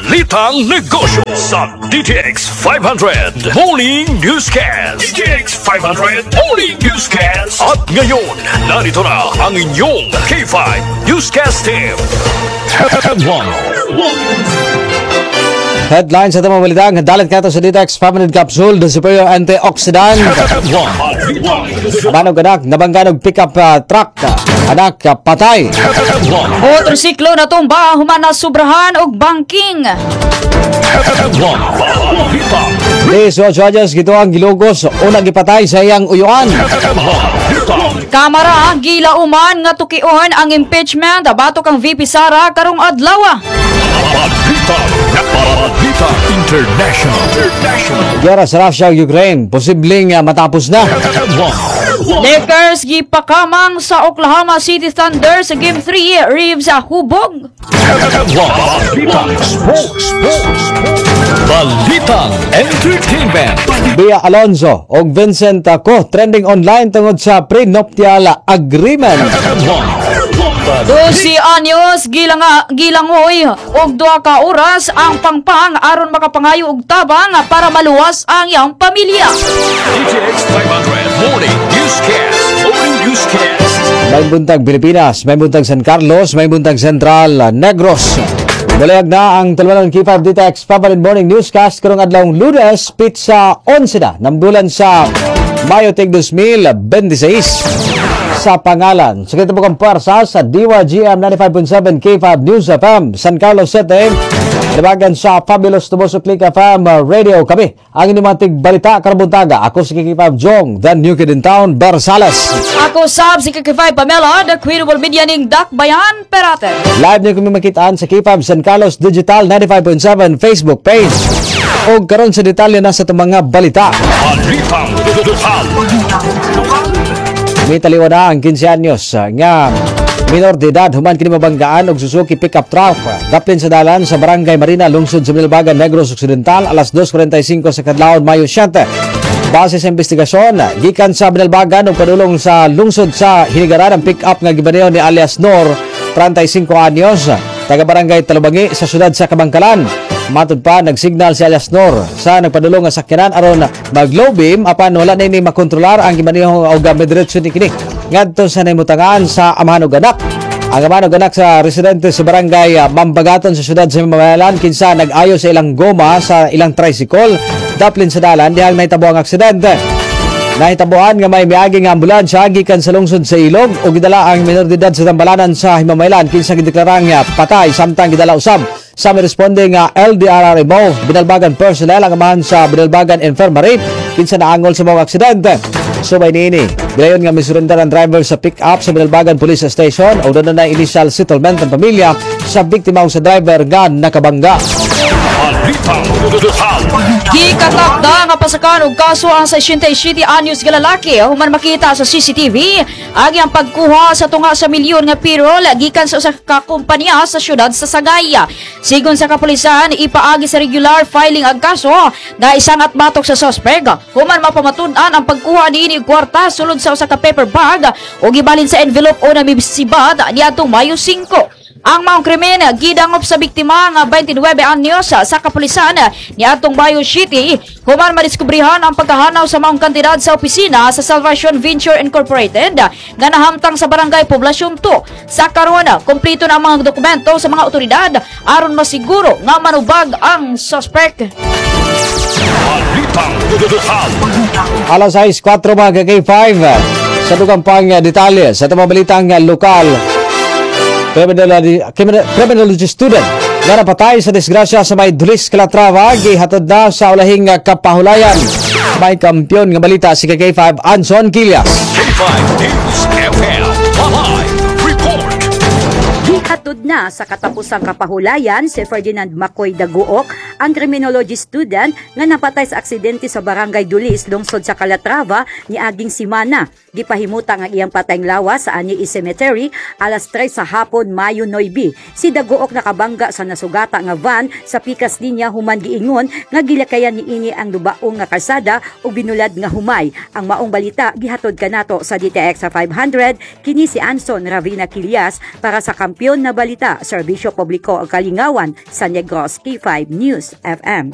Balitang Negosyo sa DTX 500 Morning Newscast. DTX 500 Morning Newscast. At ngayon, narito na ang inyong K5 Newscast Team. Headlines sa tamang balitang dalat kato sa DTX 500 Capsule the superior antioxidant. Banog anak nabangganog pickup truck anak patay. Motorsiklo na tumba human na sobrahan og banking. Liz Rodriguez gito ang gilugos unang gipatay sa iyang uyuan. Kamara gilauman nga tukion ang impeachment batok ang VP Sara karong adlaw. Balita International. Giyara sa Russia ug Ukraine posibleng matapos na. Lakers gipakamang sa Oklahoma City Thunder sa Game 3 Reeves hubog. Balitang Entertainment. Bea Alonzo ug Vincent Ako trending online tungod sa prenuptial agreement. 12 anyos gilangoy og 2 ka oras ang pangpang aron makapangayo og tabang para maluwas ang iyang pamilya. DTX 500 Morning Newscast. Morning Newscast. May buntag Pilipinas, may buntag San Carlos, may buntag Central Negros. Bulayag na ang talwanan K5 DTX 500 Morning Newscast karong adlawng Lunes, pizza 11 na ng bulan sa Mayo tig 2026. Sa pangalan, Sekreto Bukang Puwersa sa DYGM 95.7 K5 News FM, San Carlos City, nabagan sa Fabulous Tuboso Click FM Radio kami. Ang inimantig balita karabuntaga. Ako si K5 Jong, the new kid in town, Barsales. Ako sab si K5 Pamela, the credible media ning Dakbayan Perate. Live niyo kami makitaan sa K5 San Carlos Digital 95.7 Facebook page. O karon sa detalye na sa itong mga balita. Balitang Lokal. May taliwa na ang 15 anyos nga minor de edad human kini mabanggaan og Suzuki pickup truck daplin sa dalan sa Barangay Marina, lungsod sa Milbagan, Negros Occidental alas 2:45 sa kadlawon Mayo 7. Base sa investigasyon, gikan sa Binalbagan og padulong sa lungsod sa Hinigaran ang pick-up nga gibaneho ni alias Nor, 35 anyos, taga Barangay Talubangi sa syudad sa Kabangkalan. Matud pa, nagsignal si alias Nor sa nagpadulong nga sakyanan aron mag-low beam apan wala na ini makontrolar ang gimaneho og mediretso ni kini ngadto sa nahimutangan sa amahan og anak. Ang amahan og anak sa residente sa Barangay Mambagaton sa syudad sa Mamayalan kinsa nag-ayo sa ilang goma sa ilang tricycle daplin sa dalan dihang nahitabo ang aksidente. Nahitabuan nga may miaging ambulansya gikan sa lungsod sa Ilog o gidala ang minor de edad sa Tambalanan sa Himamaylan kinsa gideklarang patay samtang gidala usab sa responding LDRRMO Binalbagan personnel ang amahan sa Binalbagan Infirmary kinsa naangol sa mga aksidente. Subay niini, bilayon nga misurrender ang driver sa pick-up sa Binalbagan Police Station o doon na initial settlement ng pamilya sa biktima o sa driver nga nakabangga. Balitang Lokal. Gikatakda nga pasakan og kaso ang 67 anyos nga lalaki human makita sa CCTV ang iyang pagkuha sa tunga sa milyon nga pirol gikan sa usa ka kompanya sa syudad sa Sagaya. Sigon sa kapulisan, ipaagi sa regular filing ang kaso na isang atbatok sa suspect human mapamatud-an ang pagkuha niini og kwarta sulod sa usa ka paper bag o gibalin sa envelope o namibsibad niadtong Mayo 5. Ang maong krimen gidangop sa biktima nga 29 anyos sa kapulisan niadtong Bayo City human madiskubrihan ang pagkahanaw sa maong kantidad sa opisina sa Salvation Venture Incorporated nga nahamtang sa Barangay Poblasyon 2. Sa karon, kumpleto na ang mga dokumento sa mga otoridad aron masiguro nga manubag ang suspect. Balitang Lokal. Alas 6:04 mga K5 sa dugang pang detalye sa itong balitang lokal. Criminology student nga napatay sa disgrasya sa may Dulis Calatrava gihatod na sa ulahing kapahulayan. May kampyon nga balita si K5 Anson Quillas. K5 News FM. Live report. Gihatod na sa katapusang kapahulayan si Ferdinand Macoy Daguok ang criminology student nga napatay sa aksidente sa Barangay Dulis, lungsod sa Calatrava ni aging simana. Gipahimuta nga iyang patayng lawas sa Anyi Cemetery alas 3 sa hapon, Mayo 9. Si Dagook nakabangga sa nasugata nga van sa pikas linya human giingon nga gilakayan niini ang lubaong nga kalsada ug binulad nga humay. Ang maong balita gihatod kanato sa DTX sa 500 kini si Anson Ravina Quilias para sa Kampiyon na Balita, Serbisyo Publiko ug Kalingawan sa Negros K5 News FM.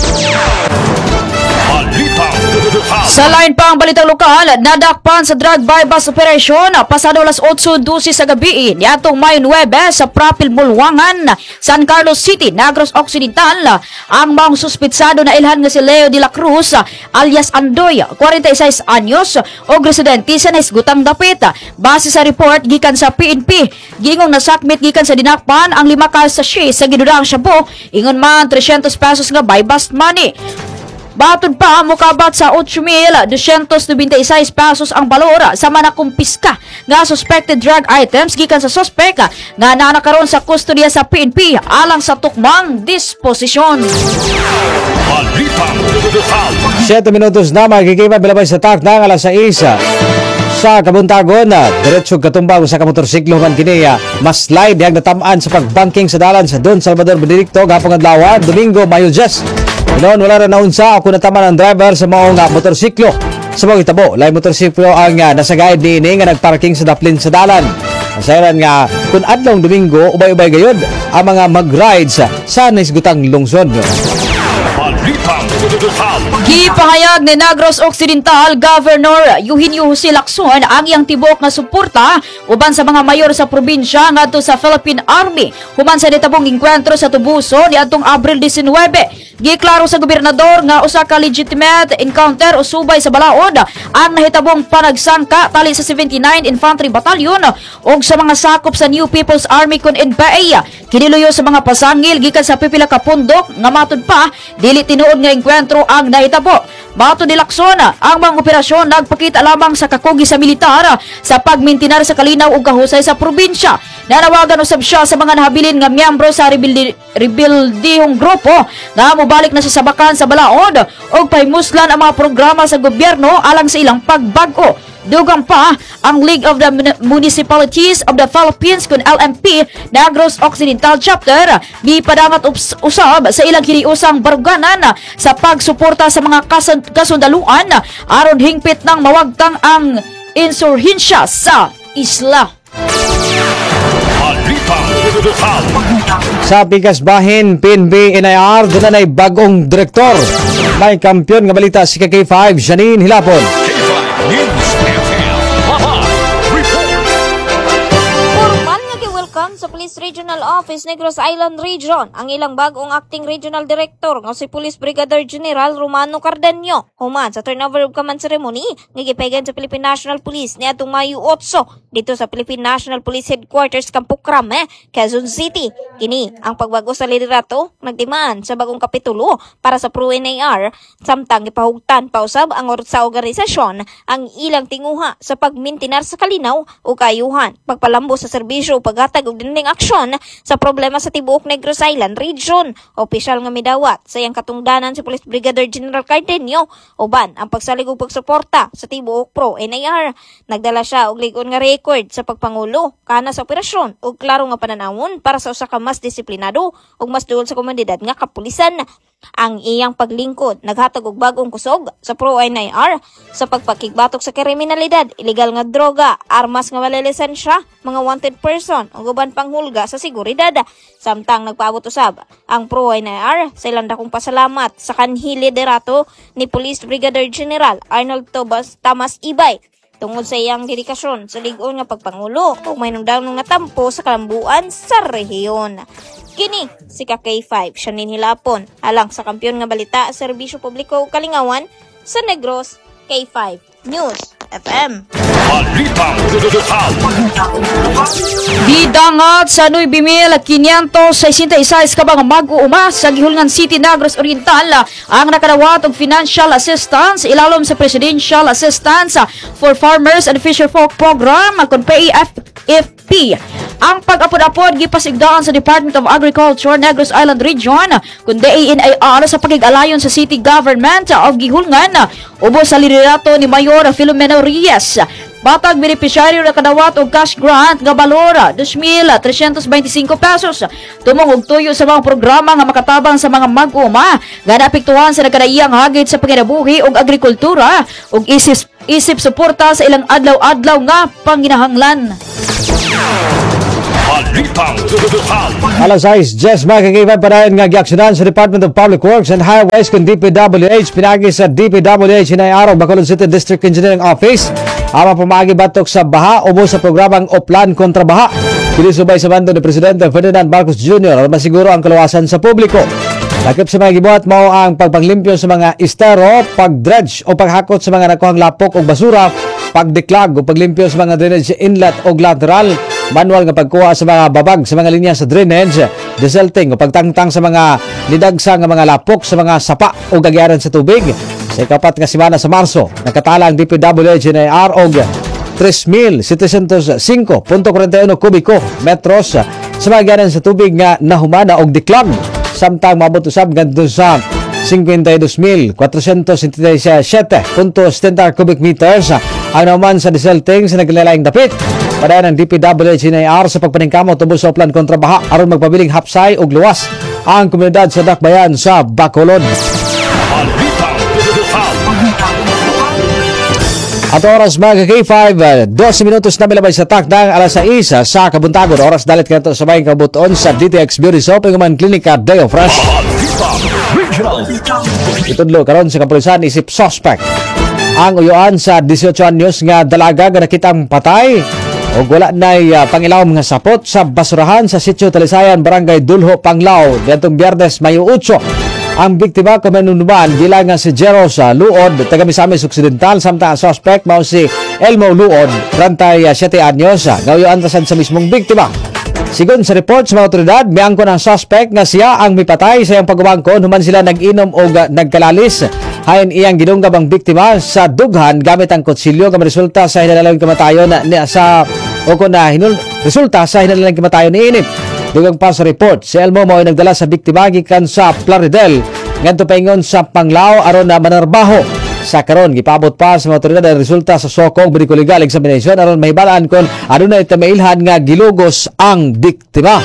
Sa line pa ang balitang lokal, nadakpan sa drug bypass operation pasado alas 8:12 sa gabi niadtong Mayo 9 sa Prapil Mulwangan, San Carlos City, Negros Occidental. Ang mga suspitsado na ilhan nga si Leo de la Cruz alias Andoy, 46 anyos og residente sa Naisgutang Dapit. Base sa report gikan sa PNP, gingong nasakmit gikan sa dinakpan ang 5 ka sachet sa gidudaang shabu, ingon man 300 pesos nga bypass money. Batod pa, mukabat sa 8,296 pesos ang balor sa manakumpiska nga suspected drug items gikan sa suspect nga nanakaroon sa kustodiya sa PNP alang sa tukmang disposisyon. 7 minutos na magkikipa bilabay sa tak ng alas 6 sa Kabuntagon. Diretso katumbang sa kamotorsiklo man kiniya mas slide yang natamaan sa pagbanking sa dalan sa Don Salvador Benedicto gapong adlaw Domingo, Mayo 10. Noon wala ra naunsa ako nataman ang driver sa maong motorsiklo. Sa mga itabo, lay motorsiklo ang nasagayad niini nga nagparking sa daplin sa dalan. Masayran nga kung adlong Domingo ubay-ubay gayod ang mga mag-rides sa Naisgutang lungsod. Gipahayag ni Negros Occidental Governor Eugenio Jose Lacson ang iyang tibok nga suporta uban sa mga mayor sa probinsya ngadto sa Philippine Army human sa nitabong engkwentro sa Tubuso niadtong Abril 19. Giklaro sa gobernador nga usa ka legitimate encounter o subay sa balaod ang nahitabong panagsangka tali sa 79 Infantry Battalion ug sa mga sakop sa New People's Army kun NPA. Kiniluyo sa mga pasangil gikan sa pipila ka pundok nga matud pa dili tinuod nga engkwentro ang nahitabo. Bato ni Lacson, ang mga operasyon nagpakita lamang sa kakugi sa militar sa pagmintinar sa kalinaw ug kahusay sa probinsya. Nanawagan usab siya sa mga nahabilin nga miyembro sa rebuilding grupo nga mobalik na sa sabakan sa balaod ug pahimuslan ang mga programa sa gobyerno alang sa ilang pagbag-o. Dugang pa ang League of the Municipalities of the Philippines kun LMP Negros Occidental Chapter gipadangat usab sa ilang hiniusang baruganan sa pagsuporta sa mga kasundaluan aron hingpit ng mawagtang ang insurhensya sa isla. Sa Pikas Bahin, PNB NIR, doon na bagong direktor. May kampiyon nga balita si K5, Janine Hilapon. K5 News FM. Report. Formal nga gi-welcome sa Police Regional Office Negros Island Region ang ilang bagong acting regional director nga si Police Brigadier General Romano Cardenio. Human sa turnover of command ceremony nga gipahigan sa Philippine National Police niadtong Mayo 8 dito sa Philippine National Police Headquarters Campo Crame, Quezon City. Kini ang pagbago sa liderato nagdimaan sa bagong kapitulo para sa PRO-NAR samtang ipahugtan pa usab ang sa organisasyon ang ilang tinguha sa pagmintinar sa kalinaw o kayuhan, pagpalambo sa serbisyo o paghatag og dinding aksyon sa problema sa tibuok Negros Island Region. Opisyal nga midawat sa iyang katungdanan si Police Brigadier General Cardenio uban ang pagsalig ug pagsuporta sa tibuok PRO-NAR. Nagdala siya og lig-on nga record sa pagpangulo kana sa operasyon ug klaro nga pananawon para sa usa ka mas disiplinado ug mas duol sa komunidad nga kapulisan. Ang iyang paglingkod naghatag og bagong kusog sa PRO-NAR sa pagpakigbatok sa kriminalidad, ilegal nga droga, armas nga wala lisensya, mga wanted person ug uban pang hulga sa seguridad. Samtang nagpaabot usab ang PRO-NAR sa ilang dakong pasalamat sa kanhi liderato ni Police Brigadier General Arnold Tamas Ibay tungod sa iyang dedikasyon sa lig-on nga pagpangulo ug may nungdanong nga tampo sa kalambuan sa rehiyon. Kini si K5 Janine Hilapon alang sa kampiyon nga balita serbisyo publiko ug kalingawan sa Negros K5 News FM. Gidangat sa 9,566 ka mga mag-uuma sa Gihulngan City, Negros Oriental ang nakadawat og financial assistance ilalom sa Presidential Assistance for Farmers and Fisher Folk Program kung PAFF NFP. Ang pag-apod-apod gipasigdaan sa Department of Agriculture Negros Island Region kundi INAR sa pagig-alayon sa city government o gihulngan ubos sa liderato ni Mayor Filomeno Reyes. Batag benepisyaryo na kadawat og cash grant nga balor 2,325 pesos tumong og tuyo sa mga programa nga makatabang sa mga mag-uma nga naapektuhan sa nagkadaiyang hagit sa panginabuhi ug agrikultura ug isip suporta sa ilang adlaw-adlaw nga panginahanglan. Balitang tututuhan. Alas 6, Jess makikipag padayon nga giaksyonan sa Department of Public Works and Highways kung DPWH pinagi sa DPWH hinay-araw Bacolod City District Engineering Office ama pamagi batok sa baha ubo sa programang Oplan kontra Baha. Kinisubay sa bando ni Presidente Ferdinand Marcos Jr. para masiguro ang kaluwasan sa publiko. Lakip sa mga gibuhat mao ang pagpanglimpyo sa mga estero, pag-dredge o paghakot sa mga nakuhang lapok o basura, pagdeklag o paglimpyo sa mga drainage inlet o lateral, manual nga pagkuha sa mga babag sa mga linya sa drainage, desilting o pagtangtang sa mga lidagsa nga mga lapok sa mga sapa o gagyaran sa tubig. Sa ikapat nga semana sa Marso, nakatala ang DPWH na og 3,705.41 kubiko metros sa mga gagyaran sa tubig nga nahumana og deklag. Samtang mabot usab ngadto sa 52,477.70 cubic meters ang naman sa desilting sa naglalayang dapit. Padayon ng DPWH NAR sa pagpaningkamot tungkol sa Oplan kontra Baha aron magpabiling hapsay ug luwas ang komunidad sa Dakbayan sa Bacolod. Balitang tututuhan. At oras mga K5, 12 minutos na milabay sa takdang alas 6 sa Kabuntagon. Oras dalit ka ito sa bayang kabuton sa DTX Beauty Soap Human Clinica Deo Fresh. Balitang regional. Itudlo karon sa kapulisan isip suspect ang uyuan sa 18 anyos nga dalaga nga nakitang patay o wala na'y pangilawom nga sapot sa basurahan sa Sitio Talisayan, Barangay Dulho, Panglao diyatong Biyernes, Mayo 8. Ang biktima kamanunuman gila nga si Jeros Luod, taga Misamis Occidental, samtang ang suspect mao si Elmo Luod, 37 anyos, nga uyuan tasan sa mismong biktima. Sigon sa report sa mga otoridad, miangkon ang suspect nga siya ang mipatay sa iyang pagumangkon human sila nag-inom o nagkalalis. Hayon iyang gidunggab ang biktima sa dughan gamit ang kutsilyo nga resulta sa hinalalang kamatayon resulta sa hinalalang kamatayon ni inip. Dugang pa sa report, si Elmo mao ay nagdala sa biktima gikan sa Plaridel ngadto paingon sa Panglao aron na manarbaho. Sa karon gipabot pa sa mga otoridad ang resulta sa sokong medical legal examination aron mahibalaan kon adunay tamailhan nga gilugos ang biktima.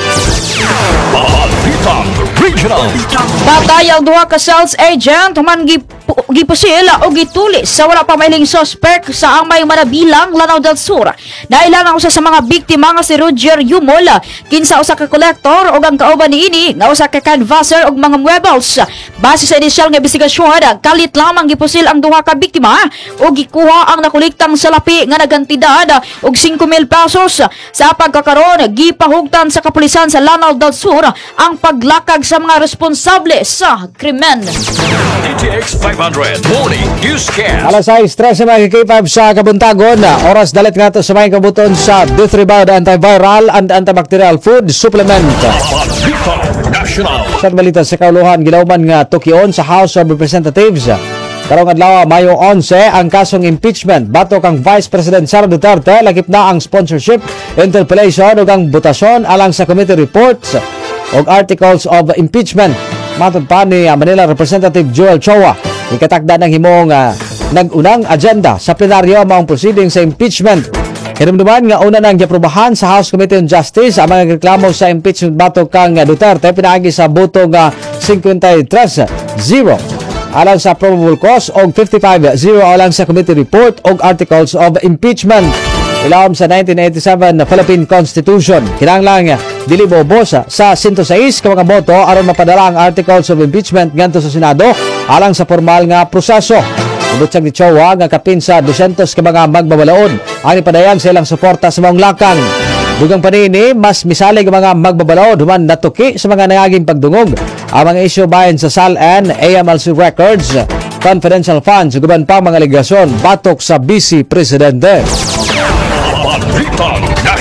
Balitang regional. Patay ang duha ka sales agent human gipusil o gitulis sa wala pa mailing suspect sa Amay Manabilang, Lanao del Sur. Nailang usa sa mga biktima nga si Roger Yumol, kinsa usa ka kolektor ug ang kauban niini nga usa ka canvasser ug mga muebles. Base sa inisyal nga investigasyon, kalit lamang gipusil ang duha ka biktima ug gikuha ang nakuliktang salapi nga nagantidad og 5,000 pesos. Sa pagkakaron, gipahugtan sa kapulisan sa Lanao del Sur ang paglakag sa mga responsable sa krimen. DTX 500 Morning Newscast. Alas 6:13 mga K5 sa Kabuntagon. Oras dalit nga ito sa may kabuton sa Death Rebound Antiviral and Antibacterial Food Supplement. Balitang national. Sa balita sa kauluhan, gilauman nga tukyon sa House of Representatives. Karong adlaw, Mayo 11, ang kasong impeachment. Batok ang Vice President Sara Duterte, lagip na ang sponsorship, interpellation ug ang botasyon alang sa committee reports ug articles of impeachment. Matod pa ni Manila Representative Joel Choa, ikatakda ng himong nag-unang agenda sa plenaryo maong proceeding sa impeachment. Hinumduman nga una nang giaprobahan sa House Committee on Justice ang mga reklamo sa impeachment batok kang Duterte pinaagi sa boto nga 53-0 alang sa probable cause og 55-0 alang sa committee report og articles of impeachment. Ilawom sa 1987 Philippine Constitution, kinahanglan dili bobo sa 106 ka mga boto aron mapadala ang articles of impeachment ngadto sa Senado alang sa formal nga proseso. Ibutsag ni Chowa nga kapin sa 200 ka mga magbabalaod ang ipadayan sa ilang suporta sa maong lakang. Dugang panini, mas misalig ang mga magbabalaod human natuki sa mga nangaging pagdungog ang mga issue bayan sa SALN, AMLC Records, confidential funds, guban pa mga aligasyon batok sa Vice Presidente. Balitang national.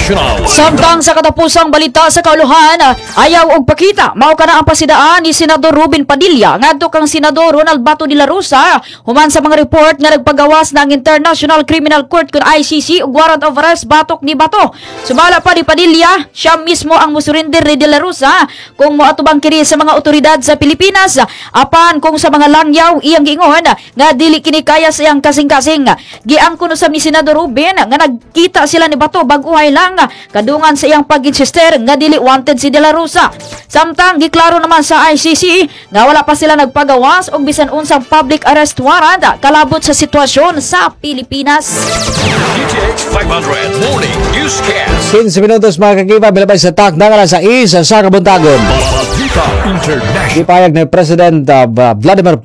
International. Samtang sa katapusang balita sa kauluhan, ayaw og pakita mao kana ang pasidaan ni Senador Ruben Padilla ngadto kang Senador Ronald Bato de la Rosa human sa mga report nga nagpagawas ng International Criminal Court kun ICC og warrant of arrest batok ni Bato. Sumala pa ni Padilla, siya mismo ang musurrender ni de la Rosa kung moatubang kini sa mga otoridad sa Pilipinas apan kung sa mga langyaw iyang giingon nga dili kini kaya sa iyang kasing-kasing. Giangkon usab ni Senador Ruben nga nagkita sila ni Bato bag-uhay lang kadungan sa iyang pag-insister nga dili wanted si De La Rosa. Samtang giklaro naman sa ICC nga wala pa sila nagpagawas og bisan unsang public arrest warrant kalabot sa sitwasyon sa Pilipinas. DTX 500 Morning Newscast. 15 minutos mga kagiba, bilabay sa tak ng alas 6 sa Kabuntagon. Balita International. Ipayag ni President Vladimir